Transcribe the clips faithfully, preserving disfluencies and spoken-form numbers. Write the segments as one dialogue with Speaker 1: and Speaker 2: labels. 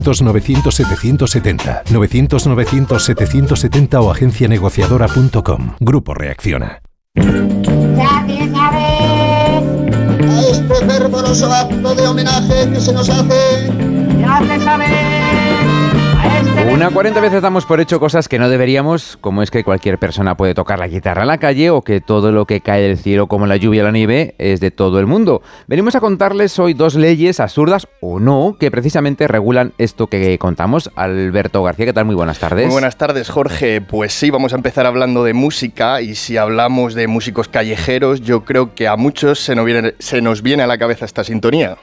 Speaker 1: novecientos setecientos setenta, novecientos novecientos setecientos setenta o agencia negociadora punto com. Grupo Reacciona.
Speaker 2: ¡Nadie sabe!
Speaker 3: Este fervoroso acto de homenaje que se nos hace.
Speaker 2: ¡Nadie sabe!
Speaker 4: Una cuarenta veces damos por hecho cosas que no deberíamos, como es que cualquier persona puede tocar la guitarra en la calle o que todo lo que cae del cielo, como la lluvia o la nieve, es de todo el mundo. Venimos a contarles hoy dos leyes absurdas o no que precisamente regulan esto que contamos. Alberto García, ¿qué tal? Muy buenas tardes.
Speaker 5: Muy buenas tardes, Jorge. Pues sí, vamos a empezar hablando de música, y si hablamos de músicos callejeros, yo creo que a muchos se nos viene, se nos viene a la cabeza esta sintonía.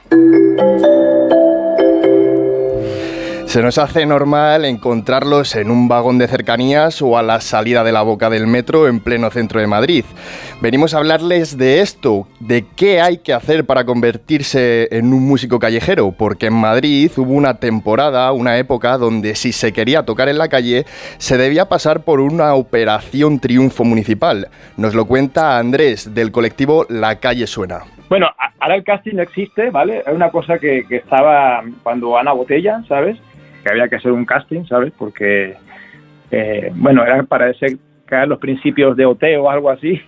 Speaker 5: Se nos hace normal encontrarlos en un vagón de cercanías o a la salida de la boca del metro en pleno centro de Madrid. Venimos a hablarles de esto, de qué hay que hacer para convertirse en un músico callejero, porque en Madrid hubo una temporada, una época donde si se quería tocar en la calle se debía pasar por una operación triunfo municipal. Nos lo cuenta Andrés, del colectivo La Calle Suena.
Speaker 6: Bueno, ahora el casting no existe, ¿vale? Es una cosa que, que estaba cuando Ana Botella, ¿sabes? Que había que hacer un casting, ¿sabes? Porque, eh, bueno, era para ese, caer los principios de O T o algo así.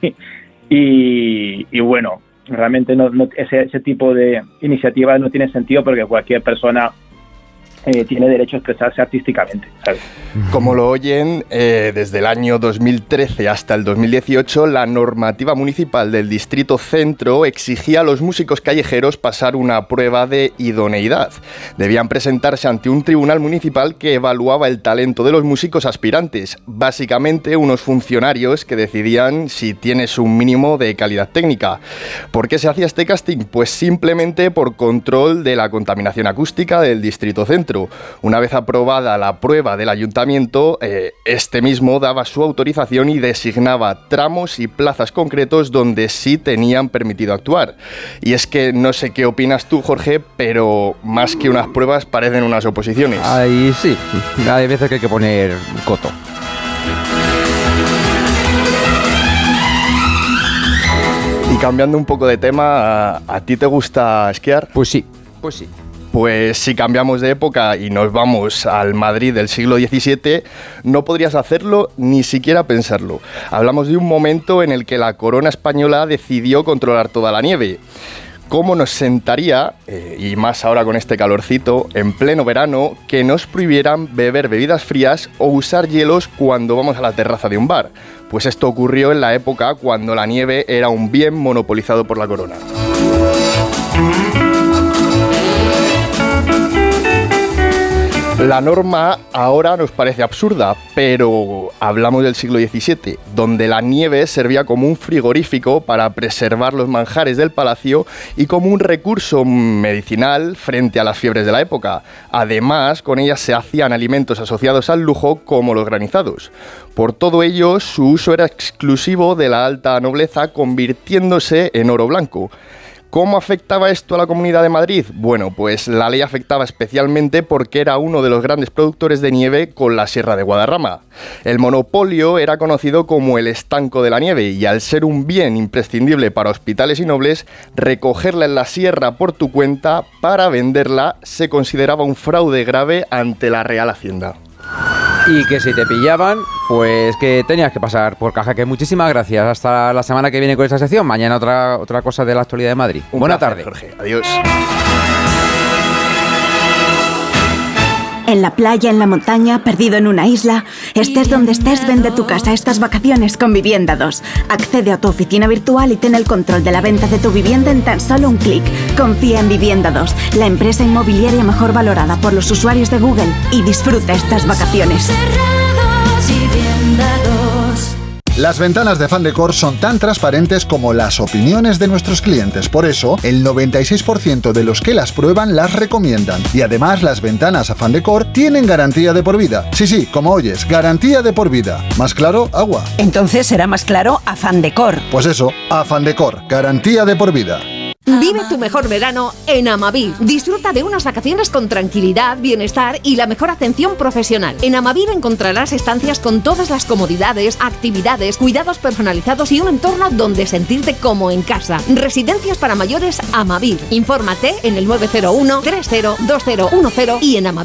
Speaker 6: y, y bueno, realmente no, no, ese, ese tipo de iniciativas no tiene sentido porque cualquier persona eh, tiene derecho a expresarse artísticamente, ¿sabes?
Speaker 5: Como lo oyen, eh, desde el año dos mil trece hasta el dos mil dieciocho, la normativa municipal del Distrito Centro exigía a los músicos callejeros pasar una prueba de idoneidad. Debían presentarse ante un tribunal municipal que evaluaba el talento de los músicos aspirantes, básicamente unos funcionarios que decidían si tienes un mínimo de calidad técnica. ¿Por qué se hacía este casting? Pues simplemente por control de la contaminación acústica del Distrito Centro. Una vez aprobada la prueba del ayuntamiento, eh, este mismo daba su autorización y designaba tramos y plazas concretos donde sí tenían permitido actuar. Y es que no sé qué opinas tú, Jorge, pero más que unas pruebas parecen unas oposiciones.
Speaker 4: Ahí sí, hay veces que hay que poner coto.
Speaker 5: Y cambiando un poco de tema, ¿a, a ti te gusta esquiar?
Speaker 4: Pues sí, pues sí.
Speaker 5: Pues si cambiamos de época y nos vamos al Madrid del siglo diecisiete, no podrías hacerlo ni siquiera pensarlo. Hablamos de un momento en el que la corona española decidió controlar toda la nieve. ¿Cómo nos sentaría, eh, y más ahora con este calorcito, en pleno verano, que nos prohibieran beber bebidas frías o usar hielos cuando vamos a la terraza de un bar? Pues esto ocurrió en la época cuando la nieve era un bien monopolizado por la corona. La norma ahora nos parece absurda, pero hablamos del siglo diecisiete, donde la nieve servía como un frigorífico para preservar los manjares del palacio y como un recurso medicinal frente a las fiebres de la época. Además, con ella se hacían alimentos asociados al lujo como los granizados. Por todo ello, su uso era exclusivo de la alta nobleza, convirtiéndose en oro blanco. ¿Cómo afectaba esto a la Comunidad de Madrid? Bueno, pues la ley afectaba especialmente porque era uno de los grandes productores de nieve con la Sierra de Guadarrama. El monopolio era conocido como el estanco de la nieve y al ser un bien imprescindible para hospitales y nobles, recogerla en la sierra por tu cuenta para venderla se consideraba un fraude grave ante la Real Hacienda.
Speaker 4: Y que si te pillaban, pues que tenías que pasar por caja. Que muchísimas gracias. Hasta la semana que viene con esta sección. Mañana otra, otra cosa de la actualidad de Madrid.
Speaker 5: Un
Speaker 4: Buena
Speaker 5: placer,
Speaker 4: tarde.
Speaker 5: Jorge. Adiós.
Speaker 7: En la playa, en la montaña, perdido en una isla, estés donde estés, vende tu casa estas vacaciones con Vivienda dos. Accede a tu oficina virtual y ten el control de la venta de tu vivienda en tan solo un clic. Confía en Vivienda dos, la empresa inmobiliaria mejor valorada por los usuarios de Google, y disfruta estas vacaciones.
Speaker 8: Las ventanas de Fandecor son tan transparentes como las opiniones de nuestros clientes. Por eso, el noventa y seis por ciento de los que las prueban las recomiendan. Y además, las ventanas a Fandecor tienen garantía de por vida. Sí, sí, como oyes, garantía de por vida. ¿Más claro? Agua.
Speaker 9: Entonces será más claro a Fandecor.
Speaker 8: Pues eso, a Fandecor, garantía de por vida.
Speaker 10: Vive tu mejor verano en Amavir. Disfruta de unas vacaciones con tranquilidad, bienestar y la mejor atención profesional. En Amavir encontrarás estancias con todas las comodidades, actividades, cuidados personalizados y un entorno donde sentirte como en casa. Residencias para mayores Amavir. Infórmate en el nueve cero uno, tres cero, dos cero uno cero y en amavir.